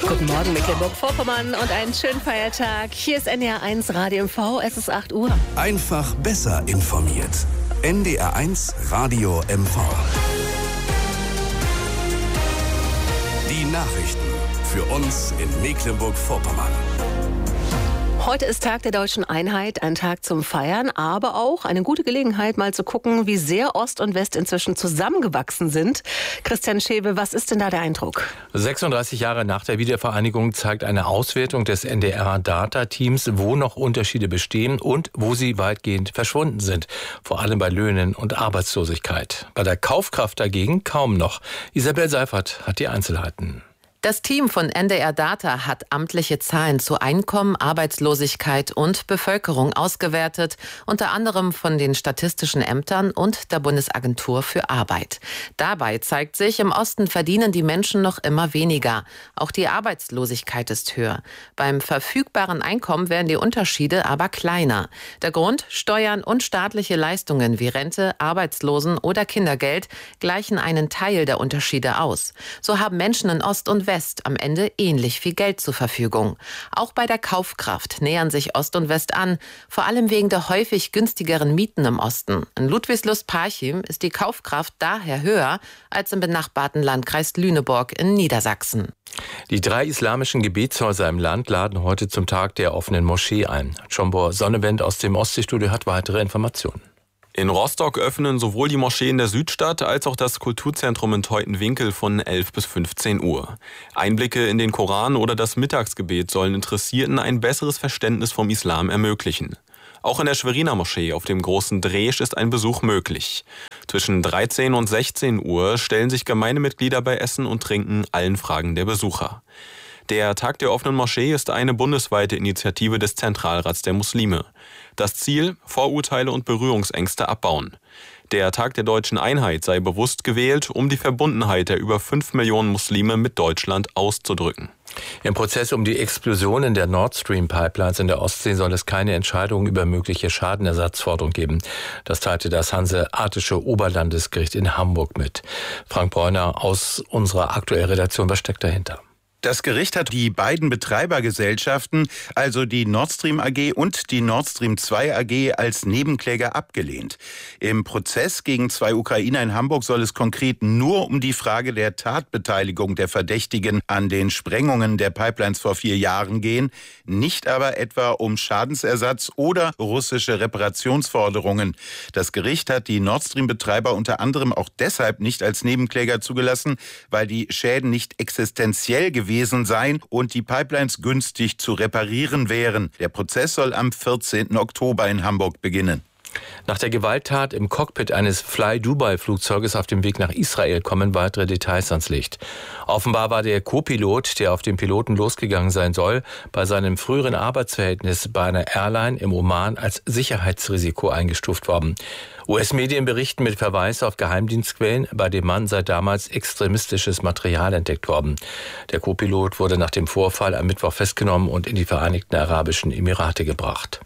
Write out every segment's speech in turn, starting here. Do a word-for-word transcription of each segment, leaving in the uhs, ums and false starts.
Guten Morgen, Mecklenburg-Vorpommern und einen schönen Feiertag. Hier ist N D R eins Radio M V, es ist acht Uhr. Einfach besser informiert. N D R eins Radio M V. Die Nachrichten für uns in Mecklenburg-Vorpommern. Heute ist Tag der Deutschen Einheit, ein Tag zum Feiern, aber auch eine gute Gelegenheit, mal zu gucken, wie sehr Ost und West inzwischen zusammengewachsen sind. Christian Schewe, was ist denn da der Eindruck? sechsunddreißig Jahre nach der Wiedervereinigung zeigt eine Auswertung des N D R-Data-Teams, wo noch Unterschiede bestehen und wo sie weitgehend verschwunden sind. Vor allem bei Löhnen und Arbeitslosigkeit. Bei der Kaufkraft dagegen kaum noch. Isabel Seifert hat die Einzelheiten. Das Team von N D R Data hat amtliche Zahlen zu Einkommen, Arbeitslosigkeit und Bevölkerung ausgewertet, unter anderem von den statistischen Ämtern und der Bundesagentur für Arbeit. Dabei zeigt sich, im Osten verdienen die Menschen noch immer weniger. Auch die Arbeitslosigkeit ist höher. Beim verfügbaren Einkommen werden die Unterschiede aber kleiner. Der Grund: Steuern und staatliche Leistungen wie Rente, Arbeitslosen- oder Kindergeld gleichen einen Teil der Unterschiede aus. So haben Menschen in Ost und West am Ende ähnlich viel Geld zur Verfügung. Auch bei der Kaufkraft nähern sich Ost und West an, vor allem wegen der häufig günstigeren Mieten im Osten. In Ludwigslust-Parchim ist die Kaufkraft daher höher als im benachbarten Landkreis Lüneburg in Niedersachsen. Die drei islamischen Gebetshäuser im Land laden heute zum Tag der offenen Moschee ein. Jombor Sonnewend aus dem Ostseestudio hat weitere Informationen. In Rostock öffnen sowohl die Moschee in der Südstadt als auch das Kulturzentrum in Teutenwinkel von elf bis fünfzehn Uhr. Einblicke in den Koran oder das Mittagsgebet sollen Interessierten ein besseres Verständnis vom Islam ermöglichen. Auch in der Schweriner Moschee auf dem Großen Dresch ist ein Besuch möglich. Zwischen dreizehn und sechzehn Uhr stellen sich Gemeindemitglieder bei Essen und Trinken allen Fragen der Besucher. Der Tag der offenen Moschee ist eine bundesweite Initiative des Zentralrats der Muslime. Das Ziel: Vorurteile und Berührungsängste abbauen. Der Tag der Deutschen Einheit sei bewusst gewählt, um die Verbundenheit der über fünf Millionen Muslime mit Deutschland auszudrücken. Im Prozess um die Explosionen der Nord Stream Pipelines in der Ostsee soll es keine Entscheidung über mögliche Schadenersatzforderung geben. Das teilte das Hanseatische Oberlandesgericht in Hamburg mit. Frank Bräuner aus unserer aktuellen Redaktion, was steckt dahinter? Das Gericht hat die beiden Betreibergesellschaften, also die Nord Stream A G und die Nord Stream zwei A G, als Nebenkläger abgelehnt. Im Prozess gegen zwei Ukrainer in Hamburg soll es konkret nur um die Frage der Tatbeteiligung der Verdächtigen an den Sprengungen der Pipelines vor vier Jahren gehen, nicht aber etwa um Schadensersatz oder russische Reparationsforderungen. Das Gericht hat die Nord Stream-Betreiber unter anderem auch deshalb nicht als Nebenkläger zugelassen, weil die Schäden nicht existenziell gewesen seien und die Pipelines günstig zu reparieren wären. Der Prozess soll am vierzehnten Oktober in Hamburg beginnen. Nach der Gewalttat im Cockpit eines Fly-Dubai-Flugzeuges auf dem Weg nach Israel kommen weitere Details ans Licht. Offenbar war der Co-Pilot, der auf den Piloten losgegangen sein soll, bei seinem früheren Arbeitsverhältnis bei einer Airline im Oman als Sicherheitsrisiko eingestuft worden. U S-Medien berichten mit Verweis auf Geheimdienstquellen, bei dem Mann sei damals extremistisches Material entdeckt worden. Der Co-Pilot wurde nach dem Vorfall am Mittwoch festgenommen und in die Vereinigten Arabischen Emirate gebracht.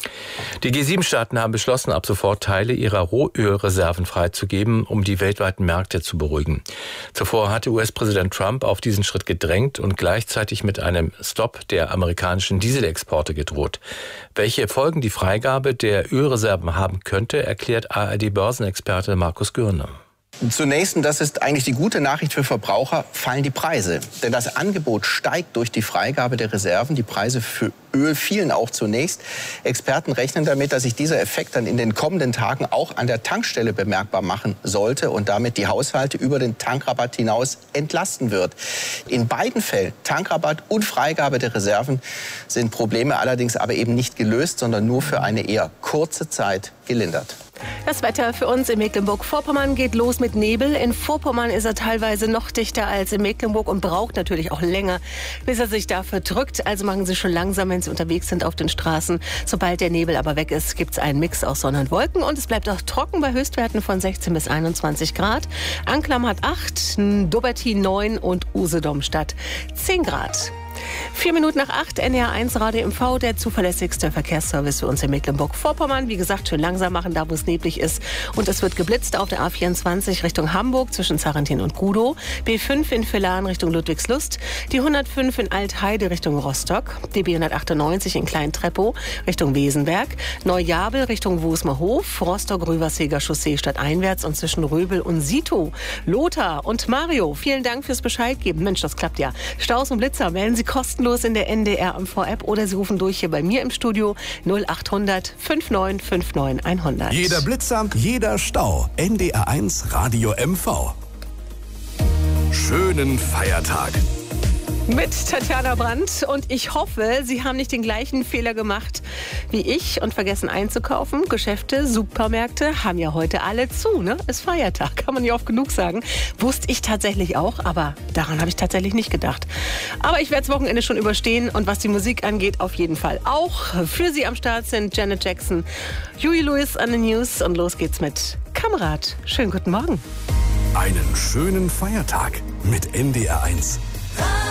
Die G sieben Staaten haben beschlossen, ab sofort Teile ihrer Rohölreserven freizugeben, um die weltweiten Märkte zu beruhigen. Zuvor hatte U S-Präsident Trump auf diesen Schritt gedrängt und gleichzeitig mit einem Stopp der amerikanischen Dieselexporte gedroht. Welche Folgen die Freigabe der Ölreserven haben könnte, erklärt A R D-Börsenexperte Markus Gürne. Zunächst, und das ist eigentlich die gute Nachricht für Verbraucher, fallen die Preise. Denn das Angebot steigt durch die Freigabe der Reserven. Die Preise für Öl fielen auch zunächst. Experten rechnen damit, dass sich dieser Effekt dann in den kommenden Tagen auch an der Tankstelle bemerkbar machen sollte und damit die Haushalte über den Tankrabatt hinaus entlasten wird. In beiden Fällen, Tankrabatt und Freigabe der Reserven, sind Probleme allerdings aber eben nicht gelöst, sondern nur für eine eher kurze Zeit gelindert. Das Wetter für uns in Mecklenburg-Vorpommern geht los mit Nebel. In Vorpommern ist er teilweise noch dichter als in Mecklenburg und braucht natürlich auch länger, bis er sich dafür drückt. Also machen Sie schon langsam, wenn Sie unterwegs sind auf den Straßen. Sobald der Nebel aber weg ist, gibt es einen Mix aus Sonne und Wolken. Und es bleibt auch trocken bei Höchstwerten von sechzehn bis einundzwanzig Grad. Anklam hat acht, Dobertin neun und Usedom-Stadt zehn Grad. Vier Minuten nach acht, N D R eins Radio M V, der zuverlässigste Verkehrsservice für uns in Mecklenburg-Vorpommern. Wie gesagt, schön langsam machen, da wo es neblig ist. Und es wird geblitzt auf der A vierundzwanzig Richtung Hamburg zwischen Zarentin und Gudow. B fünf in Villaren Richtung Ludwigslust. Die hundertfünf in Altheide Richtung Rostock. Die B hundertachtundneunzig in Klein-Treppow Richtung Wesenberg. Neujabel Richtung Wosmerhof. Rostock-Rüverseger Chaussee stadteinwärts und zwischen Röbel und Sito. Lothar und Mario, vielen Dank fürs Bescheid geben. Mensch, das klappt ja. Staus und Blitzer melden Sie kostenlos in der N D R M V-App oder Sie rufen durch hier bei mir im Studio null acht hundert neunundfünfzig neunundfünfzig hundert. Jeder Blitzer, jeder Stau. N D R eins Radio M V. Schönen Feiertag. Mit Tatjana Brandt und ich hoffe, Sie haben nicht den gleichen Fehler gemacht wie ich und vergessen einzukaufen. Geschäfte, Supermärkte haben ja heute alle zu, ne? Ist Feiertag, kann man nicht oft genug sagen. Wusste ich tatsächlich auch, aber daran habe ich tatsächlich nicht gedacht. Aber ich werde das Wochenende schon überstehen und was die Musik angeht, auf jeden Fall auch. Für Sie am Start sind Janet Jackson, Huey Lewis an den News und los geht's mit Kamerad. Schönen guten Morgen. Einen schönen Feiertag mit N D R eins.